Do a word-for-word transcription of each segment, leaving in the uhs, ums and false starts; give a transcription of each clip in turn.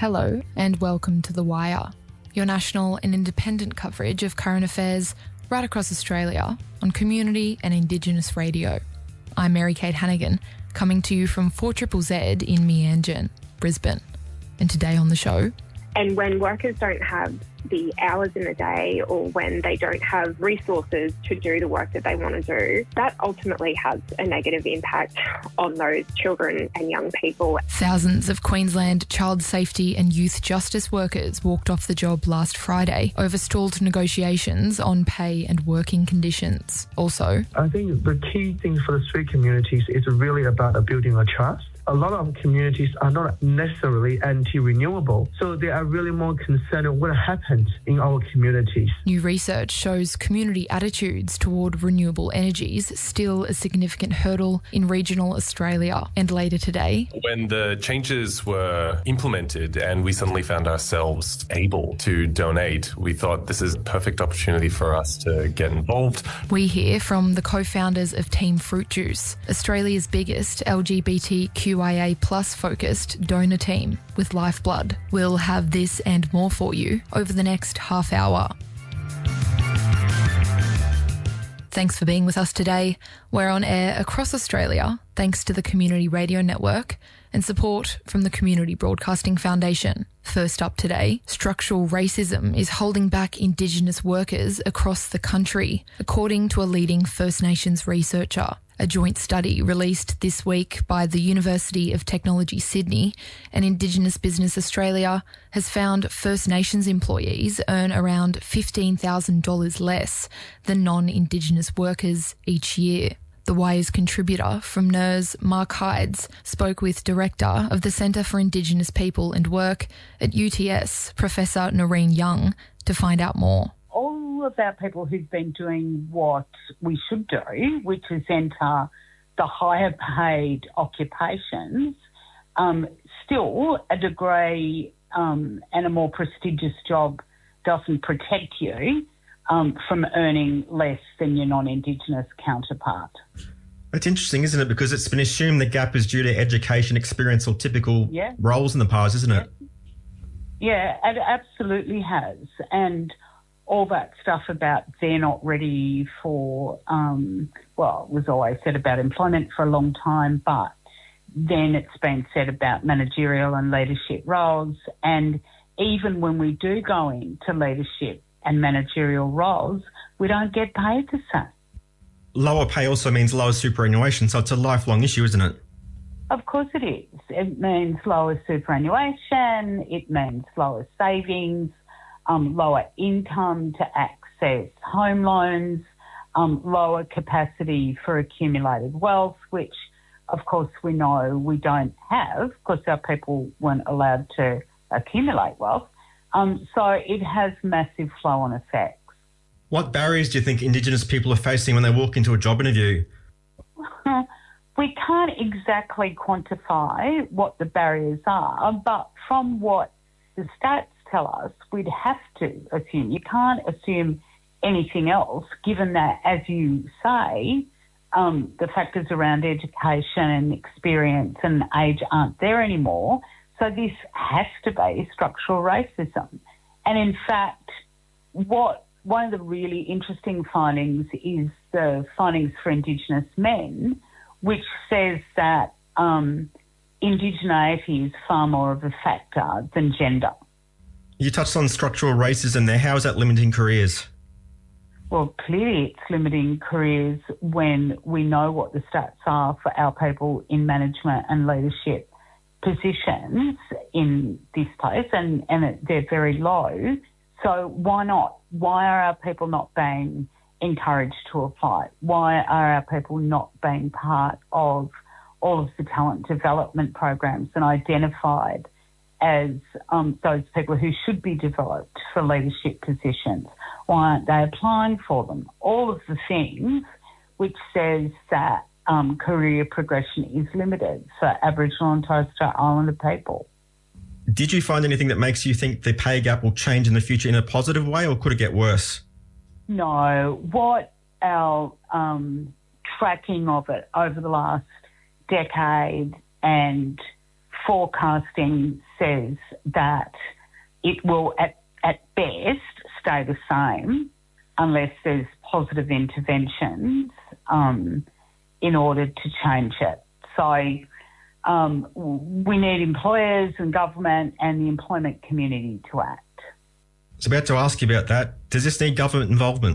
Hello and welcome to The Wire, your national and independent coverage of current affairs right across Australia on community and Indigenous radio. I'm Mary-Kate Hannigan, coming to you from four Z Z Z in Meanjin, Brisbane. And today on the show... And when workers don't have the hours in the day or when they don't have resources to do the work that they want to do, that ultimately has a negative impact on those children and young people. Thousands of Queensland child safety and youth justice workers walked off the job last Friday over stalled negotiations on pay and working conditions. Also, I think the key thing for the street communities is really about building a trust. A lot of communities are not necessarily anti-renewable, so they are really more concerned with what happens in our communities. New research shows community attitudes toward renewable energies still a significant hurdle in regional Australia. And later today... When the changes were implemented and we suddenly found ourselves able to donate, we thought this is a perfect opportunity for us to get involved. We hear from the co-founders of Team Fruit Juice, Australia's biggest L G B T Q I A plus focused donor team with Lifeblood. We'll have this and more for you over the next half hour. Thanks for being with us today. We're on air across Australia thanks to the Community Radio Network and support from the Community Broadcasting Foundation. First up today, structural racism is holding back Indigenous workers across the country, according to a leading First Nations researcher. A joint study released this week by the University of Technology Sydney and Indigenous Business Australia has found First Nations employees earn around fifteen thousand dollars less than non-Indigenous workers each year. The Wire's contributor from N E R S, Mark Hydes, spoke with Director of the Centre for Indigenous People and Work at U T S, Professor Noreen Young, to find out more. All of our people who've been doing what we should do, which is enter the higher paid occupations, um, still a degree um, and a more prestigious job doesn't protect you um, from earning less than your non-Indigenous counterpart. That's interesting, isn't it? Because it's been assumed the gap is due to education, experience or typical yeah. roles in the past, isn't it? Yeah, it absolutely has. And all that stuff about they're not ready for, um, well, it was always said about employment for a long time, but then it's been said about managerial and leadership roles. And even when we do go into leadership and managerial roles, we don't get paid the same. Lower pay also means lower superannuation, so it's a lifelong issue, isn't it? Of course it is. It means lower superannuation, it means lower savings, Um, lower income to access home loans, um, lower capacity for accumulated wealth, which, of course, we know we don't have because our people weren't allowed to accumulate wealth. Um, so it has massive flow-on effects. What barriers do you think Indigenous people are facing when they walk into a job interview? We can't exactly quantify what the barriers are, but from what the stats tell us, we'd have to assume. You can't assume anything else, given that, as you say, um, the factors around education and experience and age aren't there anymore. So this has to be structural racism. And in fact, what one of the really interesting findings is the findings for Indigenous men, which says that um, indigeneity is far more of a factor than gender. You touched on structural racism there. How is that limiting careers? Well, clearly it's limiting careers when we know what the stats are for our people in management and leadership positions in this place, and, and they're very low. So why not? Why are our people not being encouraged to apply? Why are our people not being part of all of the talent development programs and identified as um, those people who should be developed for leadership positions? Why aren't they applying for them? All of the things which says that um, career progression is limited for Aboriginal and Torres Strait Islander people. Did you find anything that makes you think the pay gap will change in the future in a positive way, or could it get worse? No. What our um, tracking of it over the last decade and forecasting says that it will at, at best stay the same unless there's positive interventions um, in order to change it. So um, we need employers and government and the employment community to act. I was about to ask you about that. Does this need government involvement?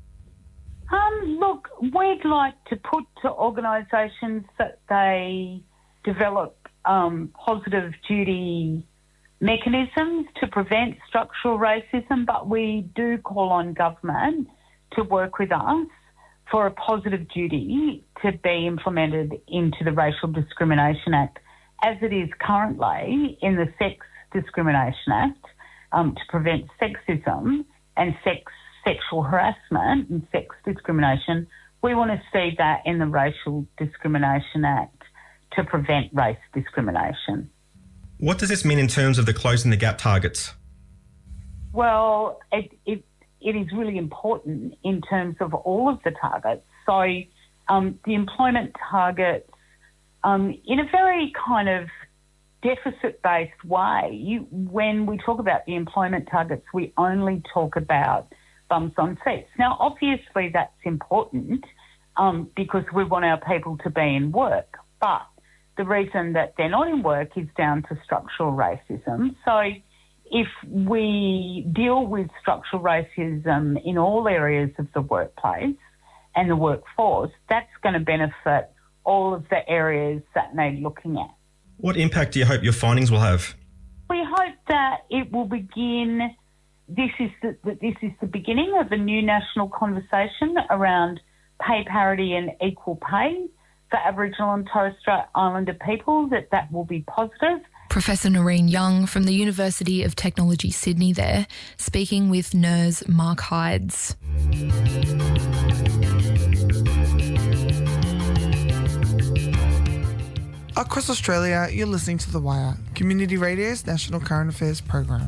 Um, look, we'd like to put to organisations that they develop um, positive duty mechanisms to prevent structural racism, but we do call on government to work with us for a positive duty to be implemented into the Racial Discrimination Act as it is currently in the Sex Discrimination Act um, to prevent sexism and sex sexual harassment and sex discrimination. We want to see that in the Racial Discrimination Act to prevent race discrimination. What does this mean in terms of the closing the gap targets? Well, it, it, it is really important in terms of all of the targets. So um, the employment targets, um, in a very kind of deficit-based way, you, when we talk about the employment targets, we only talk about bums on seats. Now, obviously that's important um, because we want our people to be in work, but the reason that they're not in work is down to structural racism. So if we deal with structural racism in all areas of the workplace and the workforce, that's going to benefit all of the areas that need looking at. What impact do you hope your findings will have? We hope that it will begin, this is the, that this is the beginning of a new national conversation around pay parity and equal pay for Aboriginal and Torres Strait Islander people, that that will be positive. Professor Noreen Young from the University of Technology Sydney there, speaking with N E R's Mark Hydes. Across Australia, you're listening to The Wire, Community Radio's National Current Affairs program.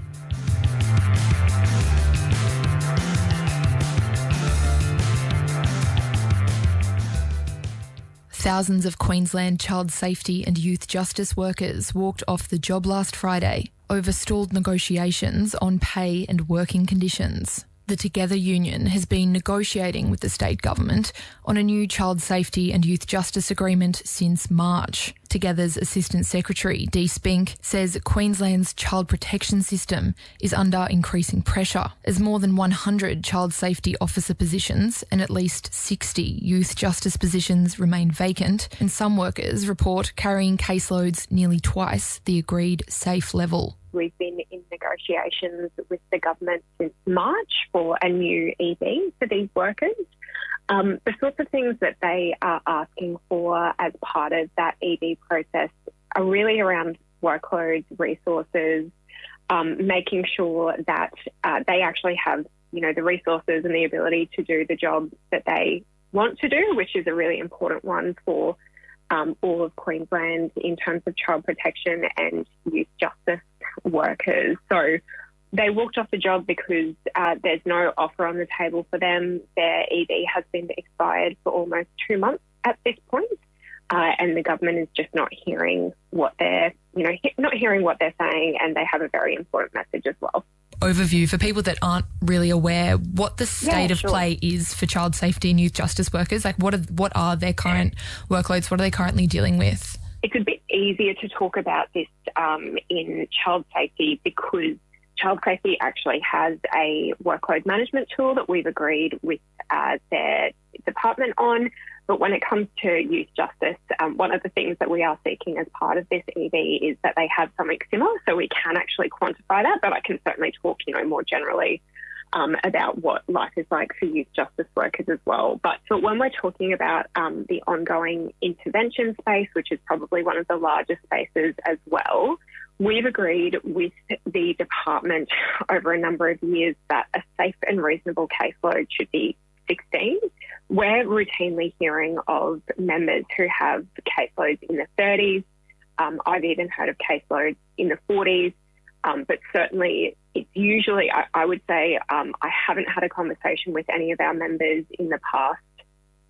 Thousands of Queensland child safety and youth justice workers walked off the job last Friday over stalled negotiations on pay and working conditions. The Together union has been negotiating with the state government on a new child safety and youth justice agreement since March. Together's Assistant Secretary, Dee Spink, says Queensland's child protection system is under increasing pressure as more than one hundred child safety officer positions and at least sixty youth justice positions remain vacant, and some workers report carrying caseloads nearly twice the agreed safe level. We've been in negotiations with the government since March for a new E B for these workers. Um, the sorts of things that they are asking for as part of that E B process are really around workloads, resources, um, making sure that uh, they actually have, you know, the resources and the ability to do the job that they want to do, which is a really important one for um, all of Queensland in terms of child protection and youth justice workers. So they walked off the job because uh, there's no offer on the table for them. Their E B has been expired for almost two months at this point, uh, and the government is just not hearing what they're, you know, he- not hearing what they're saying, and they have a very important message as well. Overview for people that aren't really aware what the state Yeah, of sure. play is for child safety and youth justice workers. Like, what are what are their current workloads? What are they currently dealing with? It's a bit easier to talk about this um, in child safety because child safety actually has a workload management tool that we've agreed with uh, their department on. But when it comes to youth justice, um, one of the things that we are seeking as part of this E B is that they have something similar, so we can actually quantify that. But I can certainly talk, you know, more generally um, about what life is like for youth justice workers as well. But so when we're talking about um, the ongoing intervention space, which is probably one of the largest spaces as well, we've agreed with the department over a number of years that a safe and reasonable caseload should be sixteen. We're routinely hearing of members who have caseloads in the thirties. Um, I've even heard of caseloads in the forties, um, but certainly it's usually, I, I would say, um, I haven't had a conversation with any of our members in the past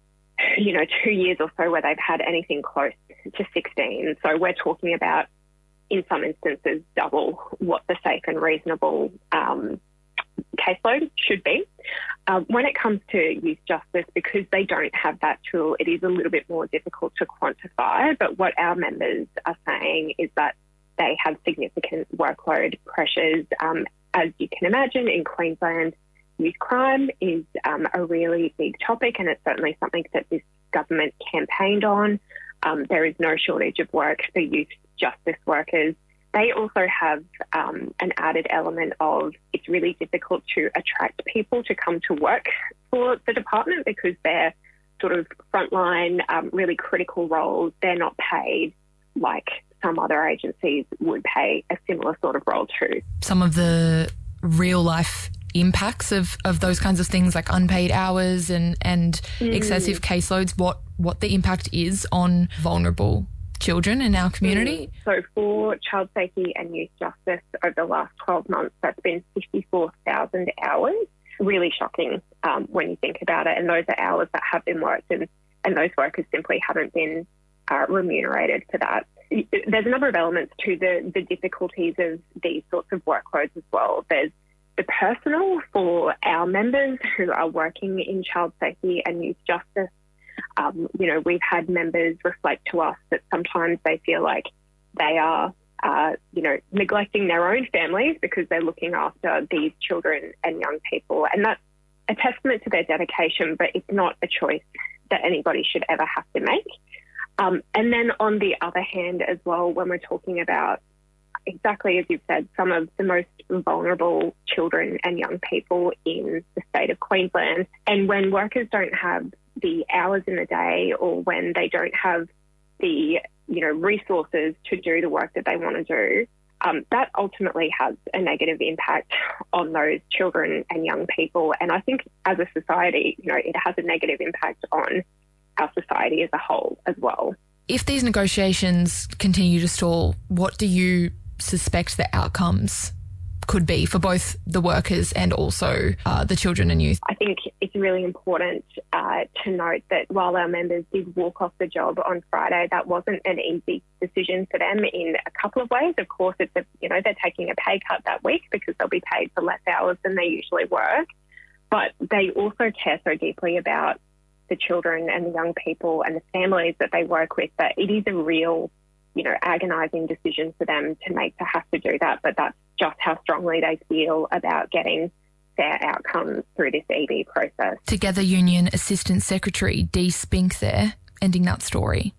you know, two years or so where they've had anything close to sixteen. So we're talking about, in some instances, double what the safe and reasonable um, caseload should be. Um, when it comes to youth justice, because they don't have that tool, it is a little bit more difficult to quantify. But what our members are saying is that they have significant workload pressures. Um, as you can imagine, in Queensland, youth crime is um, a really big topic, and it's certainly something that this government campaigned on. Um, there is no shortage of work for youth justice workers. They also have um, an added element of it's really difficult to attract people to come to work for the department because they're sort of frontline, um, really critical roles. They're not paid like some other agencies would pay a similar sort of role to. Some of the real life impacts of, of those kinds of things like unpaid hours and, and mm. excessive caseloads, what, what the impact is on vulnerable children in our community? So for child safety and youth justice over the last twelve months, that's been fifty-four thousand hours. Really shocking um, when you think about it. And those are hours that have been worked, and, and those workers simply haven't been uh, remunerated for that. There's a number of elements to the, the difficulties of these sorts of workloads as well. There's the personal for our members who are working in child safety and youth justice. Um, you know, we've had members reflect to us that sometimes they feel like they are, uh, you know, neglecting their own families because they're looking after these children and young people. And that's a testament to their dedication, but it's not a choice that anybody should ever have to make. Um, and then on the other hand as well, when we're talking about exactly as you've said, some of the most vulnerable children and young people in the state of Queensland, and when workers don't have the hours in the day or when they don't have the, you know, resources to do the work that they want to do, um, that ultimately has a negative impact on those children and young people. And I think as a society, you know, it has a negative impact on our society as a whole as well. If these negotiations continue to stall, what do you suspect the outcomes could be for both the workers and also uh, the children and youth? I think it's really important uh, to note that while our members did walk off the job on Friday, that wasn't an easy decision for them in a couple of ways. Of course, it's a, you know, they're taking a pay cut that week because they'll be paid for less hours than they usually work. But they also care so deeply about the children and the young people and the families that they work with that it is a real, you know, agonising decision for them to make to have to do that. But that's just how strongly they feel about getting fair outcomes through this E B process. Together Union Assistant Secretary Dee Spink there, ending that story.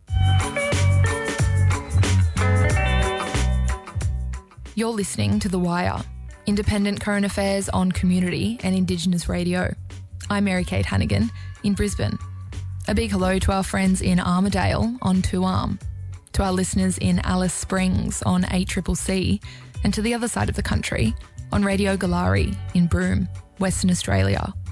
You're listening to The Wire, independent current affairs on community and Indigenous radio. I'm Mary-Kate Hannigan in Brisbane. A big hello to our friends in Armidale on two arm, to our listeners in Alice Springs on eight C C C, and to the other side of the country on Radio Galari in Broome, Western Australia.